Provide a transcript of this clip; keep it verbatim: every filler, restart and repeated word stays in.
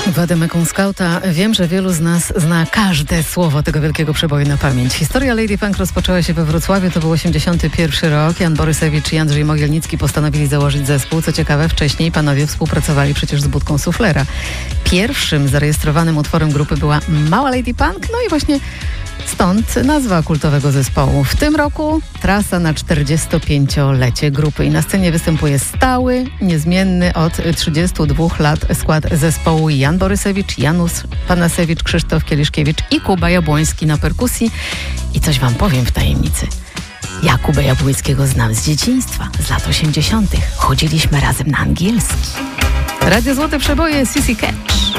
Wademekum Skauta. Wiem, że wielu z nas zna każde słowo tego wielkiego przeboju na pamięć. Historia Lady Punk rozpoczęła się we Wrocławiu, to był osiemdziesiąty pierwszy rok. Jan Borysewicz i Andrzej Mogielnicki postanowili założyć zespół. Co ciekawe, wcześniej panowie współpracowali przecież z Budką Suflera. Pierwszym zarejestrowanym utworem grupy była Mała Lady Punk, no i właśnie stąd nazwa kultowego zespołu. W tym roku trasa na czterdziestopięciolecie grupy i na scenie występuje stały, niezmienny od trzydziestu dwóch lat skład zespołu Jan Borysewicz, Janusz Panasewicz, Krzysztof Kieliszkiewicz i Kuba Jabłoński na perkusji. I coś wam powiem w tajemnicy. Ja Kubę Jabłońskiego znam z dzieciństwa, z lat osiemdziesiątych. Chodziliśmy razem na angielski. Radio Złote Przeboje, C C Catch.